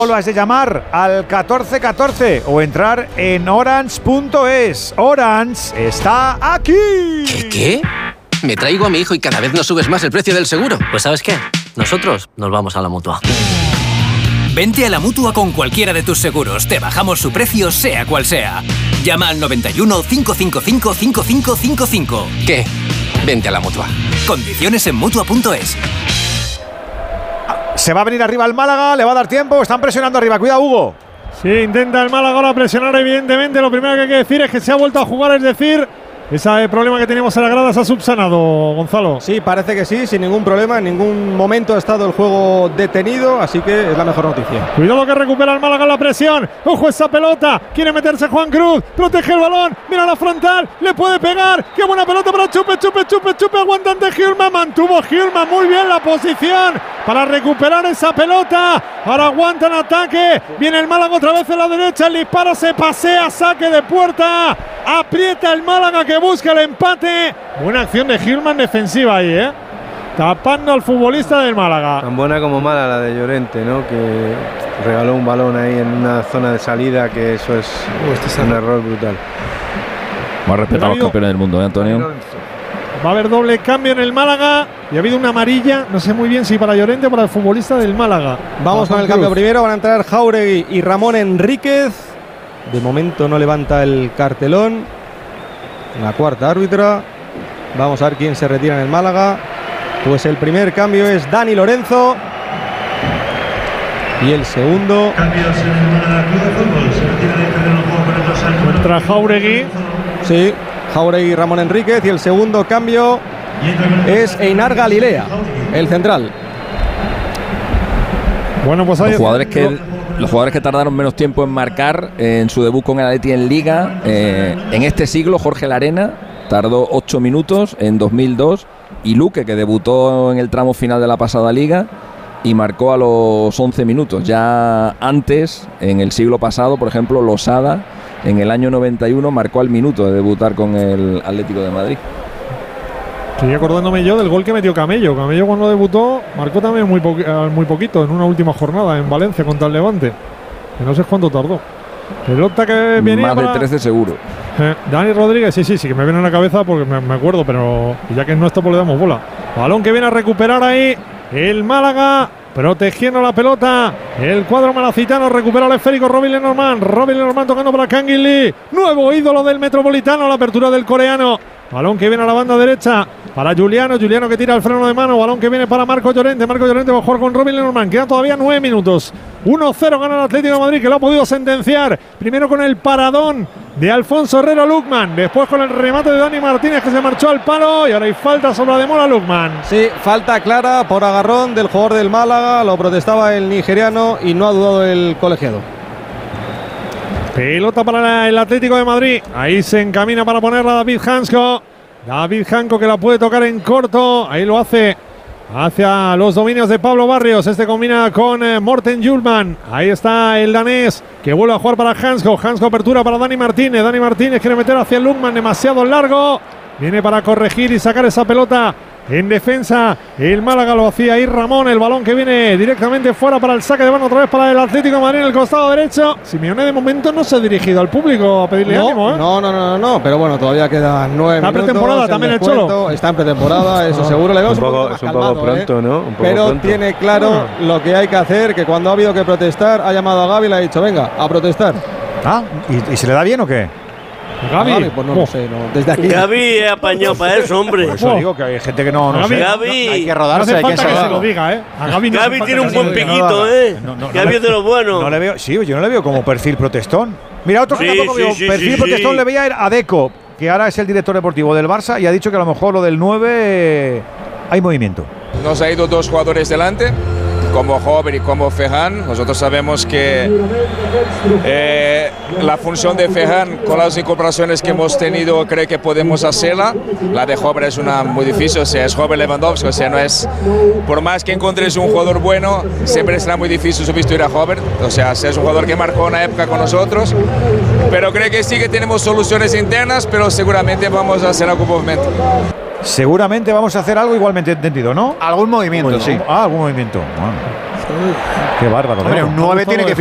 Solo has de llamar al 1414 o entrar en orange.es. Orange está aquí. ¿Qué? Me traigo a mi hijo y cada vez nos subes más el precio del seguro. Pues ¿sabes qué? Nosotros nos vamos a la Mutua. Vente a la Mutua con cualquiera de tus seguros. Te bajamos su precio, sea cual sea. Llama al 91 555 5555. ¿Qué? Vente a la Mutua. Condiciones en Mutua.es. Se va a venir arriba el Málaga, le va a dar tiempo, están presionando arriba. Cuidado, Hugo. Sí, intenta el Málaga ahora presionar, evidentemente. Lo primero que hay que decir es que se ha vuelto a jugar, es decir, ese problema que teníamos en la grada se ha subsanado, Gonzalo. Sí, parece que sí, sin ningún problema. En ningún momento ha estado el juego detenido, así que es la mejor noticia. Cuidado que recupera el Málaga la presión. Ojo esa pelota. Quiere meterse Juan Cruz. Protege el balón. Mira la frontal. Le puede pegar. Qué buena pelota para Chupe. Aguantante Gilman. Mantuvo Gilman muy bien la posición para recuperar esa pelota. Ahora aguanta en ataque. Viene el Málaga otra vez en la derecha. El disparo se pasea. Saque de puerta. Aprieta el Málaga que busca el empate. Buena acción de Gilman defensiva ahí, tapando al futbolista del Málaga. Tan buena como mala la de Llorente, ¿no? Que regaló un balón ahí en una zona de salida, que eso es un error brutal. Más respeto a los campeones del mundo, Antonio? Va a haber doble cambio en el Málaga y ha habido una amarilla, no sé muy bien si para Llorente o para el futbolista del Málaga. Vamos con el cambio primero, van a entrar Jáuregui y Ramón Enríquez. De momento no levanta el cartelón la cuarta árbitra. Vamos a ver quién se retira en el Málaga. Pues el primer cambio es Dani Lorenzo. Y el segundo. Cambios en el Málaga Club de Fútbol. Se retira del terreno de juego para Sánchez. Entra Jáuregui. Sí, Jáuregui y Ramón Enríquez. Y el segundo cambio es Einar Galilea, el central. Bueno, pues ahí los jugadores que tardaron menos tiempo en marcar en su debut con el Atleti en Liga en este siglo, Jorge Larena tardó 8 minutos en 2002 y Luque, que debutó en el tramo final de la pasada Liga y marcó a los 11 minutos. Ya antes, en el siglo pasado, por ejemplo, Losada en el año 91 marcó al minuto de debutar con el Atlético de Madrid. Estoy acordándome yo del gol que metió Camello. Camello cuando debutó marcó también muy poquito en una última jornada en Valencia contra el Levante. Que no sé cuánto tardó. Pelota que venía más de 13 seguro. Dani Rodríguez, sí, que me viene a la cabeza porque me acuerdo, pero ya que no está, pues le damos bola. Balón que viene a recuperar ahí el Málaga, protegiendo la pelota. El cuadro malacitano recupera el esférico. Robin Lenormand tocando para Kangin Lee. Nuevo ídolo del Metropolitano, la apertura del coreano. Balón que viene a la banda derecha para Juliano que tira el freno de mano. Balón que viene para Marco Llorente va a jugar con Robin Lenormand. Quedan todavía 9 minutos. 1-0 gana el Atlético de Madrid, que lo ha podido sentenciar. Primero con el paradón de Alfonso Herrero Lukman. Después con el remate de Dani Martínez, que se marchó al palo. Y ahora hay falta sobre la de Mola Lukman. Sí, falta clara por agarrón del jugador del Málaga. Lo protestaba el nigeriano y no ha dudado el colegiado. Pelota para el Atlético de Madrid. Ahí se encamina para ponerla David Hansko. Que la puede tocar en corto. Ahí lo hace hacia los dominios de Pablo Barrios. Este combina con Morten Hjulman. Ahí está el danés que vuelve a jugar para Hansko. Apertura para Dani Martínez. Dani Martínez quiere meter hacia Lukman. Demasiado largo. Viene para corregir y sacar esa pelota. En defensa, el Málaga lo hacía ahí Ramón. El balón que viene directamente fuera para el saque de mano otra vez para el Atlético de Madrid en el costado derecho. Simeone de momento no se ha dirigido al público a pedirle ánimo, No, pero bueno, todavía quedan 9 minutos. Está pretemporada también el Cholo. Está en pretemporada, eso seguro. Le vemos es un poco pronto, ¿no? Pero pronto. Tiene claro lo que hay que hacer, que cuando ha habido que protestar, ha llamado a Gavi y le ha dicho, venga, a protestar. ¿Y se le da bien o qué? Gavi, pues no lo sé, no. Desde aquí. Gavi es apañado para eso, hombre. Por eso digo que hay gente que no sé. Gavi, hay que rodarse, no hace falta que se lo diga, A Gavi tiene un buen piquito, Gavi es de los buenos. No le veo, yo no le veo como perfil protestón. Mira, otro que tampoco veo perfil protestón le veía a Deco, que ahora es el director deportivo del Barça y ha dicho que a lo mejor lo del 9 hay movimiento. Nos ha ido 2 jugadores delante, como Hover y como Ferran. Nosotros sabemos que la función de Ferran, con las incorporaciones que hemos tenido, creo que podemos hacerla. La de Hover es una muy difícil, o sea, es Robert Lewandowski, o sea, no es, por más que encontres un jugador bueno, siempre será muy difícil sustituir a Hover, o sea, es un jugador que marcó una época con nosotros, pero creo que sí que tenemos soluciones internas, pero seguramente vamos a hacer algún movimiento. Seguramente vamos a hacer algo igualmente entendido, ¿no? Algún movimiento, sí. Algún movimiento. Bueno. Qué bárbaro. Hombre, un 9 tiene que